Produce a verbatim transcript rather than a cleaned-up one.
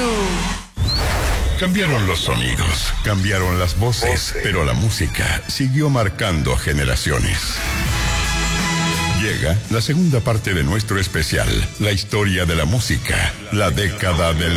Cambiaron los sonidos, cambiaron las voces, pero la música siguió marcando generaciones. Llega la segunda parte de nuestro especial, la historia de la música, la década del